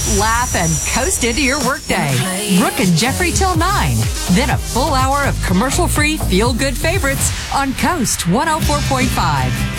laugh, and coast into your workday. Brooke and Jeffrey till 9. Then a full hour of commercial-free feel-good favorites on Coast 104.5.